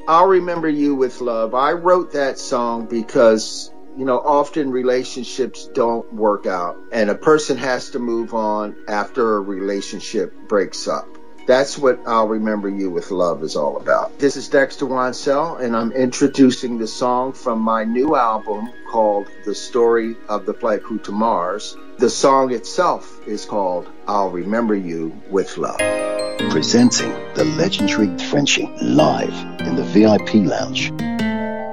I'll Remember You with Love. I wrote that song because, often relationships don't work out and a person has to move on after a relationship breaks up. That's what I'll Remember You with Love is all about. This is Dexter Wansell, and I'm introducing the song from my new album called The Story of the Flight Crew to Mars. The song itself is called I'll Remember You with Love. Presenting the legendary Frenchie live in the VIP Lounge.